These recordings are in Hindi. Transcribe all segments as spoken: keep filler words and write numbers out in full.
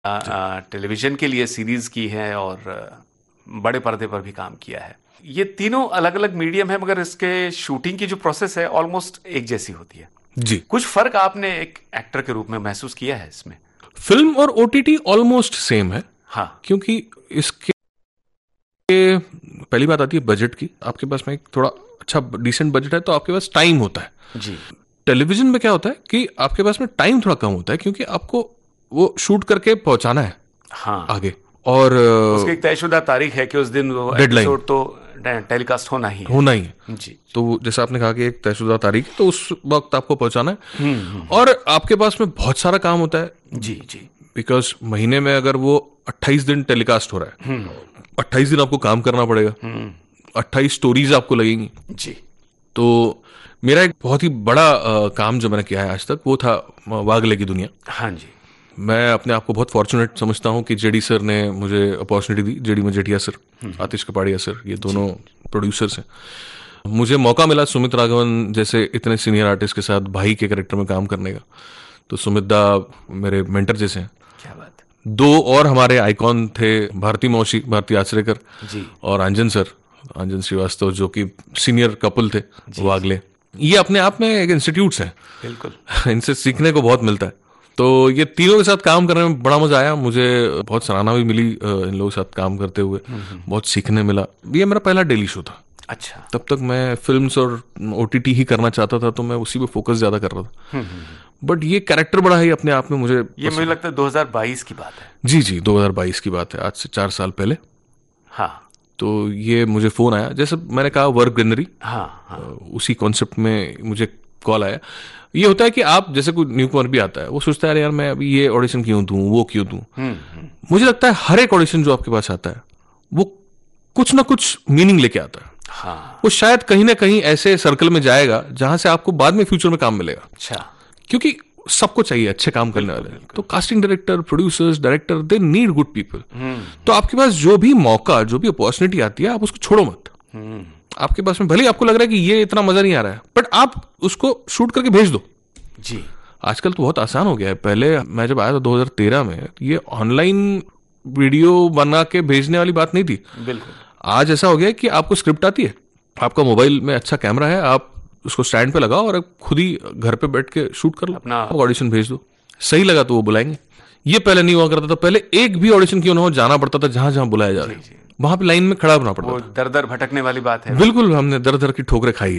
टेलीविजन के लिए सीरीज की है और बड़े पर्दे पर भी काम किया है। ये तीनों अलग अलग मीडियम है मगर इसके शूटिंग की जो प्रोसेस है ऑलमोस्ट एक जैसी होती है जी। कुछ फर्क आपने एक एक्टर के रूप में महसूस किया है इसमें? फिल्म और ओटीटी ऑलमोस्ट सेम है। हाँ, क्योंकि इसके पहली बात आती है बजट की। आपके पास में एक थोड़ा अच्छा डिसेंट बजट है तो आपके पास टाइम होता है जी। टेलीविजन में क्या होता है कि आपके पास में टाइम थोड़ा कम होता है क्योंकि आपको वो शूट करके पहुंचाना है हाँ आगे, और उसकी एक तयशुदा तारीख है कि उस दिन वो डेडलाइन एपिसोड तो टेलीकास्ट होना ही है। होना ही है जी। तो जैसा आपने कहा कि एक तयशुदा तारीख है तो उस वक्त आपको पहुंचाना है और आपके पास में बहुत सारा काम होता है जी जी। बिकॉज महीने में अगर वो अट्ठाईस दिन टेलीकास्ट हो रहा है, अट्ठाईस दिन आपको काम करना पड़ेगा, अट्ठाईस स्टोरीज आपको लगेंगी जी। तो मेरा एक बहुत ही बड़ा आ, काम जो मैंने किया है आज तक वो था वागले की दुनिया। हाँ जी। मैं अपने आप को बहुत फॉर्चुनेट समझता हूँ कि जेडी सर ने मुझे अपॉर्चुनिटी दी, जेडी मजेठिया सर, आतिश कपाड़िया सर, ये दोनों प्रोड्यूसर्स हैं। मुझे मौका मिला सुमित राघवन जैसे इतने सीनियर आर्टिस्ट के साथ भाई के कैरेक्टर में काम करने का। तो सुमित दा मेरे मेंटर जैसे हैं। क्या बात। दो और हमारे आइकॉन थे, भारती मौशी, भारती आचरेकर जी। और अंजन सर, अंजन श्रीवास्तव, जो कि सीनियर कपल थे वागले। ये अपने आप में एक इंस्टीट्यूट्स हैं, बिल्कुल इनसे सीखने को बहुत मिलता है। तो ये तीनों के साथ काम करने में बड़ा मजा आया। मुझे बहुत सराहना भी मिली इन लोगों के साथ काम करते हुए, बहुत सीखने मिला। ये मेरा पहला डेली शो था। अच्छा। तब तक मैं फिल्म्स और ओटीटी ही करना चाहता था तो मैं उसी पे फोकस ज्यादा कर रहा था। बट ये कैरेक्टर बड़ा है अपने आप में। मुझे ये मुझे लगता है दो हज़ार बाईस की बात है। जी जी, दो हज़ार बाईस की बात है, आज से चार साल पहले। हाँ। तो ये मुझे फोन आया, जैसे मैंने कहा वर्क गैलरी, हाँ, हाँ। उसी कॉन्सेप्ट में मुझे कॉल आया। ये होता है कि आप जैसे कोई न्यू कमर भी आता है, वो सोचता है यार मैं अभी ये ऑडिशन क्यों दूं, वो क्यों दूं। मुझे लगता है हर एक ऑडिशन जो आपके पास आता है वो कुछ ना कुछ मीनिंग लेके आता है। हाँ। वो शायद कहीं ना कहीं ऐसे सर्कल में जाएगा जहां से आपको बाद में फ्यूचर में काम मिलेगा। अच्छा। क्योंकि सबको चाहिए अच्छे काम करने वाले। तो casting director, producers, director, they need good people. तो आपके पास जो भी मौका, जो भी अपॉर्चुनिटी आती है, आप उसको छोड़ो मत। आपके पास में भले आपको लग रहा है कि ये इतना मजा नहीं आ रहा है, बट आप उसको शूट करके भेज दो। जी। आजकल तो बहुत आसान हो गया है। पहले मैं जब आया था दो हज़ार तेरह में, ये ऑनलाइन वीडियो बना के भेजने वाली बात नहीं थी। बिल्कुल। आज ऐसा हो गया है कि आपको स्क्रिप्ट आती है, आपका मोबाइल में अच्छा कैमरा है, आप उसको स्टैंड पे लगाओ और खुद ही घर पे बैठ के शूट कर लो, अपना ऑडिशन भेज दो। सही लगा तो वो बुलाएंगे। ये पहले नहीं हुआ करता था। पहले एक भी ऑडिशन क्यों ना हो, जाना पड़ता था जहां जहां बुलाया जा रहा है, वहां पे लाइन में खड़ा होना पड़ता वो था। दर दर भटकने वाली बात है। बिल्कुल, हमने दर दर की ठोकरें खाई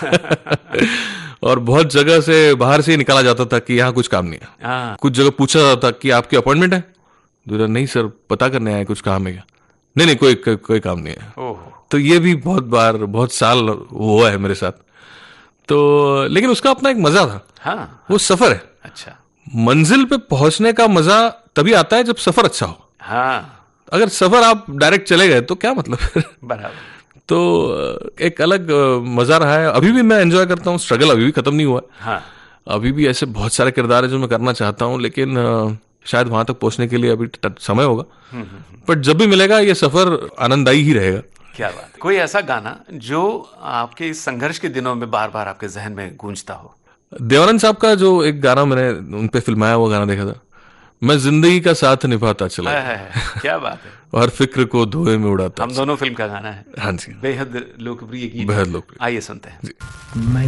है। और बहुत जगह से बाहर से ही निकाला जाता था कि यहाँ कुछ काम नहीं है। हाँ। कुछ जगह पूछा जाता था कि आपकी अपॉइंटमेंट है, दूसरा नहीं सर पता करने आए, कुछ काम है क्या? नहीं नहीं कोई कोई, कोई काम नहीं है। ओह। तो ये भी बहुत बार, बहुत साल हुआ है मेरे साथ। तो लेकिन उसका अपना एक मजा था। हाँ। वो सफर है। अच्छा। मंजिल पे पहुंचने का मजा तभी आता है जब सफर अच्छा हो। हाँ। अगर सफर आप डायरेक्ट चले गए तो क्या मतलब। बराबर। तो एक अलग मजा रहा है। अभी भी मैं एंजॉय करता हूँ। स्ट्रगल अभी भी खत्म नहीं हुआ। हाँ। अभी भी ऐसे बहुत सारे किरदार है जो मैं करना चाहता हूँ, लेकिन शायद वहां तक पहुंचने के लिए अभी समय होगा। बट जब भी मिलेगा ये सफर आनंददायी ही रहेगा। क्या बात है। कोई ऐसा गाना जो आपके इस संघर्ष के दिनों में बार बार आपके जहन में गूंजता हो? देवानंद साहब का जो एक गाना मैंने उन पे फिल्माया हुआ गाना देखा था, मैं जिंदगी का साथ निभाता चला। है, है, है। क्या बात है। और फिक्र को धुएं में उड़ाता। हम दोनों फिल्म का गाना है। हाँ जी। बेहद लोकप्रिय गीत। बेहद लोकप्रिय। आइए सुनते हैं।